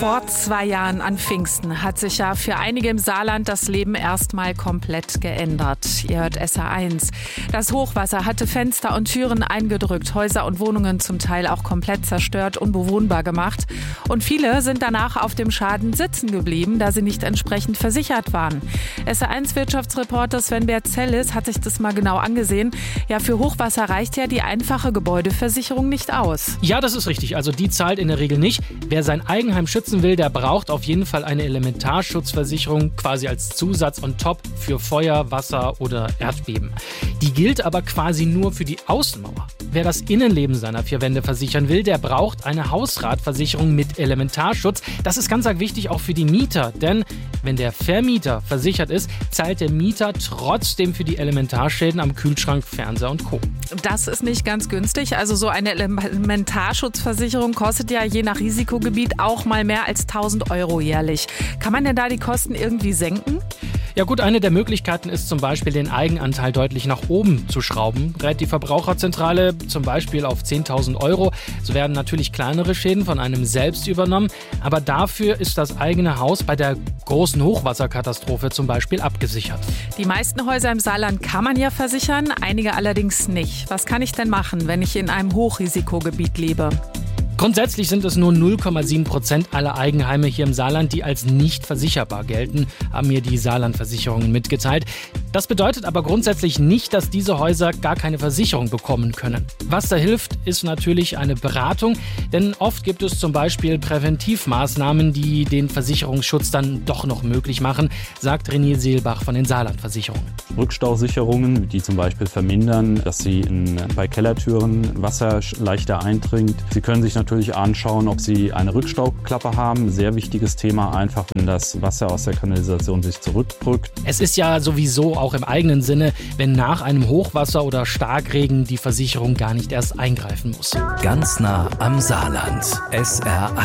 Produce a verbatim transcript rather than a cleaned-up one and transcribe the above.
Vor zwei Jahren an Pfingsten hat sich ja für einige im Saarland das Leben erstmal komplett geändert. Ihr hört S R eins. Das Hochwasser hatte Fenster und Türen eingedrückt, Häuser und Wohnungen zum Teil auch komplett zerstört, unbewohnbar gemacht. Und viele sind danach auf dem Schaden sitzen geblieben, da sie nicht entsprechend versichert waren. S R eins Wirtschaftsreporter Sven Berzellis hat sich das mal genau angesehen. Ja, für Hochwasser reicht ja die einfache Gebäudeversicherung nicht aus. Ja, das ist richtig. Also die zahlt in der Regel nicht. Wer sein Eigenheim schützen will, der braucht auf jeden Fall eine Elementarschutzversicherung quasi als Zusatz on top für Feuer, Wasser oder Erdbeben. Die gilt aber quasi nur für die Außenmauer. Wer das Innenleben seiner vier Wände versichern will, der braucht eine Hausratversicherung mit Elementarschutz. Das ist ganz wichtig auch für die Mieter, denn wenn der Vermieter versichert ist, zahlt der Mieter trotzdem für die Elementarschäden am Kühlschrank, Fernseher und Co. Das ist nicht ganz günstig. Also so eine Elementarschutzversicherung kostet ja je nach Risikogebiet auch mal mehr als tausend Euro jährlich. Kann man denn da die Kosten irgendwie senken? Ja gut, eine der Möglichkeiten ist zum Beispiel, den Eigenanteil deutlich nach oben zu schrauben. Rät die Verbraucherzentrale zum Beispiel auf zehntausend Euro. So werden natürlich kleinere Schäden von einem selbst übernommen. Aber dafür ist das eigene Haus bei der großen Hochwasserkatastrophe zum Beispiel abgesichert. Die meisten Häuser im Saarland kann man ja versichern, einige allerdings nicht. Was kann ich denn machen, wenn ich in einem Hochrisikogebiet lebe? Grundsätzlich sind es nur null Komma sieben Prozent aller Eigenheime hier im Saarland, die als nicht versicherbar gelten, haben mir die Saarlandversicherungen mitgeteilt. Das bedeutet aber grundsätzlich nicht, dass diese Häuser gar keine Versicherung bekommen können. Was da hilft, ist natürlich eine Beratung, denn oft gibt es zum Beispiel Präventivmaßnahmen, die den Versicherungsschutz dann doch noch möglich machen, sagt René Seelbach von den Saarlandversicherungen. Rückstausicherungen, die zum Beispiel vermindern, dass sie in, bei Kellertüren Wasser leichter eindringt. Sie können sich natürlich anschauen, ob Sie eine Rückstauklappe haben. Sehr wichtiges Thema, einfach wenn das Wasser aus der Kanalisation sich zurückdrückt. Es ist ja sowieso auch im eigenen Sinne, wenn nach einem Hochwasser oder Starkregen die Versicherung gar nicht erst eingreifen muss. Ganz nah am Saarland. S R eins.